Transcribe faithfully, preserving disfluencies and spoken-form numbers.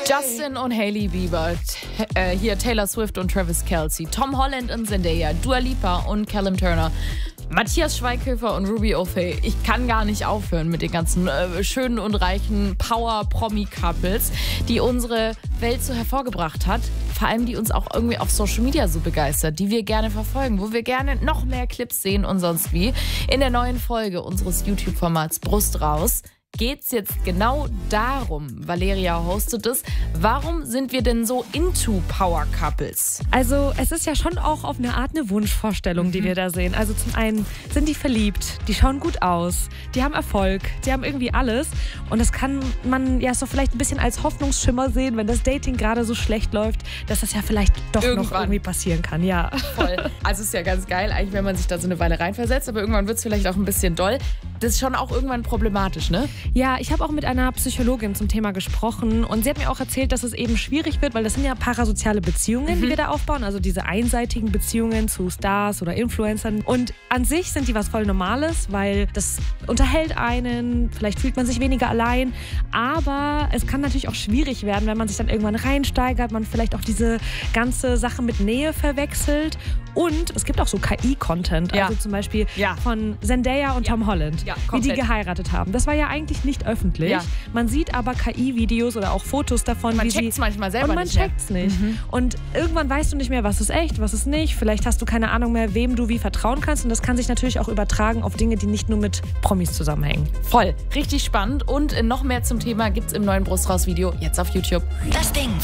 Justin und Hailey Bieber, T äh, hier Taylor Swift und Travis Kelce, Tom Holland und Zendaya, Dua Lipa und Callum Turner, Matthias Schweighöfer und Ruby O'Fay. Ich kann gar nicht aufhören mit den ganzen äh, schönen und reichen Power-Promi-Couples, die unsere Welt so hervorgebracht hat. Vor allem, die uns auch irgendwie auf Social Media so begeistert, die wir gerne verfolgen, wo wir gerne noch mehr Clips sehen und sonst wie. In der neuen Folge unseres YouTube-Formats Brust raus geht's jetzt genau darum, Valeria hostet es, warum sind wir denn so into Power Couples? Also es ist ja schon auch auf eine Art eine Wunschvorstellung, die mhm. wir da sehen. Also zum einen sind die verliebt, die schauen gut aus, die haben Erfolg, die haben irgendwie alles. Und das kann man ja so vielleicht ein bisschen als Hoffnungsschimmer sehen, wenn das Dating gerade so schlecht läuft, dass das ja vielleicht doch irgendwann noch irgendwie passieren kann. Ja. Voll. Also es ist ja ganz geil, eigentlich, wenn man sich da so eine Weile reinversetzt, aber irgendwann wird es vielleicht auch ein bisschen doll. Das ist schon auch irgendwann problematisch, ne? Ja, ich habe auch mit einer Psychologin zum Thema gesprochen und sie hat mir auch erzählt, dass es eben schwierig wird, weil das sind ja parasoziale Beziehungen, mhm. die wir da aufbauen, also diese einseitigen Beziehungen zu Stars oder Influencern. Und an sich sind die was voll Normales, weil das unterhält einen, vielleicht fühlt man sich weniger allein, aber es kann natürlich auch schwierig werden, wenn man sich dann irgendwann reinsteigert, man vielleicht auch diese ganze Sache mit Nähe verwechselt. Und es gibt auch so K I-Content, ja. also zum Beispiel ja. von Zendaya und ja. Tom Holland, ja, wie die geheiratet haben. Das war ja eigentlich nicht öffentlich. Ja. Man sieht aber K I-Videos oder auch Fotos davon, man wie checkt's sie... manchmal selber und man nicht checkt's mehr. nicht. Mhm. Und irgendwann weißt du nicht mehr, was ist echt, was ist nicht. Vielleicht hast du keine Ahnung mehr, wem du wie vertrauen kannst. Und das kann sich natürlich auch übertragen auf Dinge, die nicht nur mit Promis zusammenhängen. Voll. Richtig spannend. Und noch mehr zum Thema gibt's im neuen Brust raus Video jetzt auf YouTube. Das Ding.